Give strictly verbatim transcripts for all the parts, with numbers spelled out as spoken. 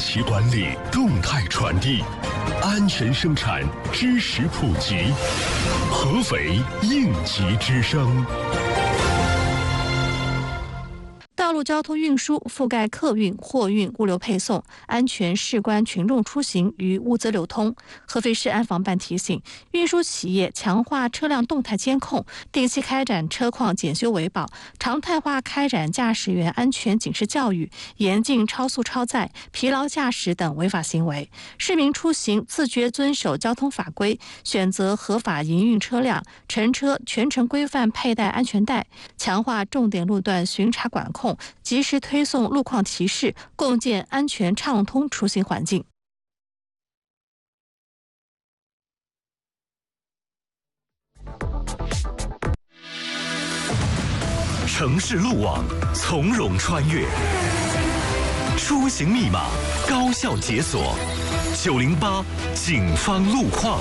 齐管理，动态传递，安全生产，知识普及。合肥应急之声。 道路交通运输覆盖客运、货运、物流配送，安全事关群众出行与物资流通。合肥市安防办提醒，运输企业强化车辆动态监控，定期开展车况检修维保，常态化开展驾驶员安全警示教育，严禁超速超载、疲劳驾驶等违法行为。市民出行自觉遵守交通法规，选择合法营运车辆，乘车全程规范佩戴安全带，强化重点路段巡查管控，及时推送路况提示，共建安全畅通出行环境。 城市路网从容穿越，出行密码高效解锁。九零八警方路况。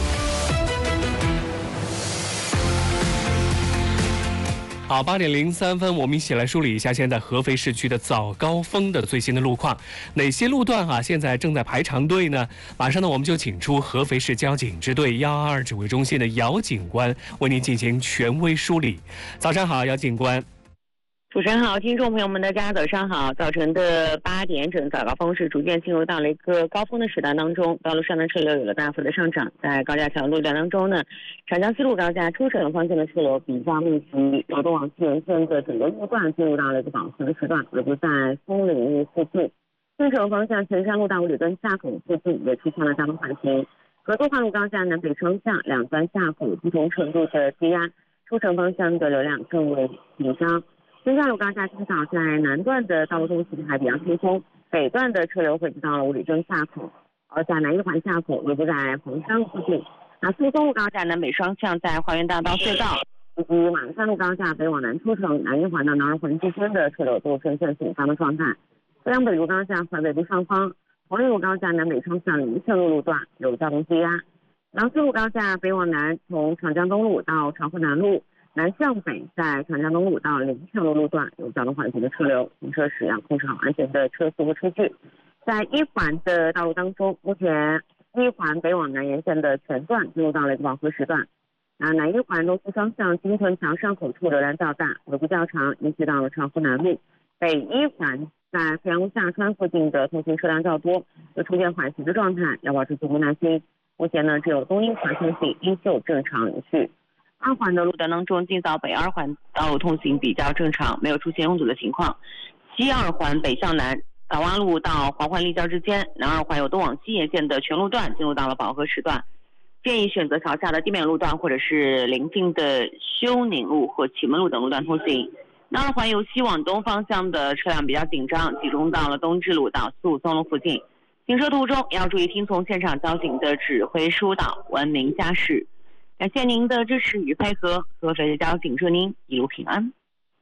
好，八点零三分，我们一起来梳理一下现在合肥市区的早高峰的最新的路况。哪些路段啊，现在正在排长队呢？马上呢，我们就请出合肥市交警支队幺二二指挥中心的姚警官为您进行权威梳理。早上好，姚警官。 主持人好，听众朋友们，大家早上好。早晨的八点整，早高峰是逐渐进入到了一个高峰的时段当中，道路上的车流有了大幅的上涨。在高架桥路段当中呢，长江西路高架出省方向的车流比较密集，由东往西沿线的整个路段进入到了一个饱和的时段，也就在枫林路附近。进省方向前山路到五里墩下口附近也出现了交通缓行。合作化路高架南北双向两端下口不同程度的积压，出省方向的流量更为紧张。新站路高架今早在南段的道路通行还比较轻松，北段的车流汇集到了五里墩下口，而在南一环下口也就在黄山路附近。那苏松路高架南北双向在花园大道隧道以及马山路高架北往南出城南一环到南二环之间的车流都呈现紧张的状态。浙江北路高架淮北部上方，黄鹂路高架南北双向林线路路段有交通积压。廊坊路高架北往南从长江东路到长河南路。南向北，在长江东路到临泉路路段有交通缓行的车流，行车驶量控制好安全的车速和车距。在一环的道路当中，目前一环北往南沿线的全段进入到了一个饱和时段。那南一环东西方向金屯桥上口处流量较大，尾部较长，延续到了长河南路。北一环在濮阳路下川附近的通行车辆较多，有出现缓行的状态，要保持足够耐心。目前呢，只有东一环通行依旧正常连续。二环的路段当中，今早北二环道路通行比较正常，没有出现拥堵的情况。西二环北向南，港湾路到黄环立交之间，南二环有东往西沿线的全路段进入到了饱和时段，建议选择桥下的地面路段或者是临近的休宁路或启门路等路段通行。南二环由西往东方向的车辆比较紧张，集中到了东直路到四五松路附近。行车途中要注意听从现场交警的指挥疏导，文明驾驶。感谢您的支持与配合，合肥的交警祝您一路平安。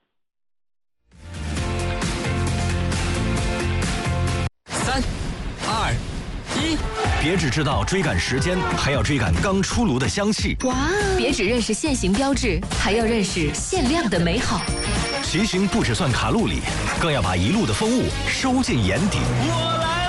三、二、一，别只知道追赶时间，还要追赶刚出炉的香气。 哇！别只认识限行标志，还要认识限量的美好。 骑行不只算卡路里，更要把一路的风物收进眼底。